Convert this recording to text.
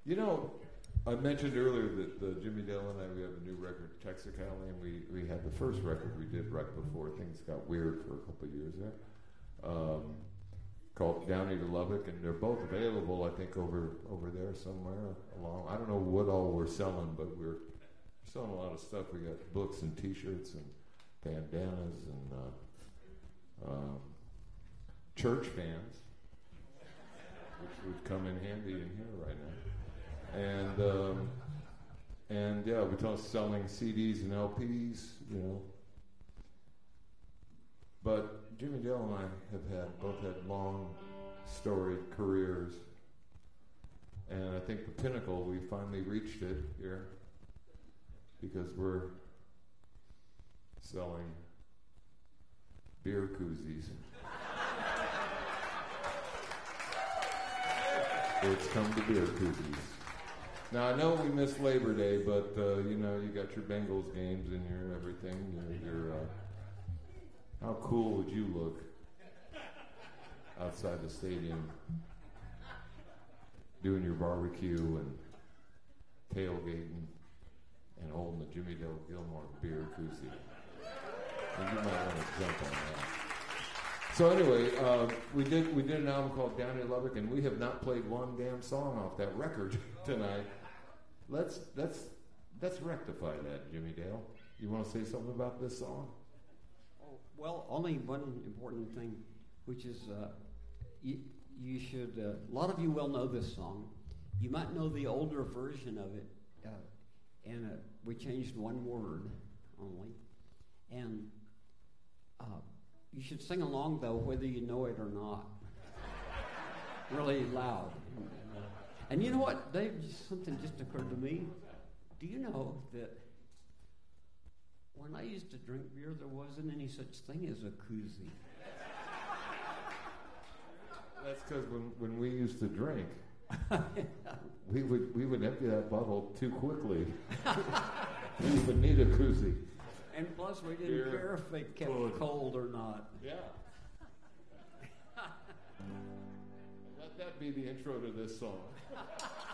You know, I mentioned earlier that Jimmy Dale and I, we have a new record, Texicali, and we had the first record we did right before things got weird for a couple of years there, called Downey to Lubbock, and they're both available, I think, over there somewhere along. I don't know what all we're selling, but we're selling a lot of stuff. We got books and T-shirts and bandanas and church fans, which would come in handy in here right now. And yeah, we're selling CDs and LPs, you know. But Jimmy Dale and I have both had long, storied careers, and I think the pinnacle, we finally reached it here because we're selling beer koozies. It's come to beer koozies. Now, I know we missed Labor Day, but, you know, you got your Bengals games and your everything. How cool would you look outside the stadium doing your barbecue and tailgating and holding the Jimmy Dale Gilmore beer koozie? And you might want to jump on that. So anyway, we did an album called Downey to Lubbock, and we have not played one damn song off that record tonight. Let's rectify that, Jimmy Dale. You want to say something about this song? Oh, well, only one important thing, which is you should. A lot of you will know this song. You might know the older version of it, and we changed one word only, and. You should sing along, though, whether you know it or not. Really loud. And you know what, Dave, something just occurred to me. Do you know that when I used to drink beer, there wasn't any such thing as a koozie? That's because when we used to drink, we would empty that bottle too quickly. We would need a koozie. And plus, we didn't care if it kept cold or not. Yeah. Let that be the intro to this song.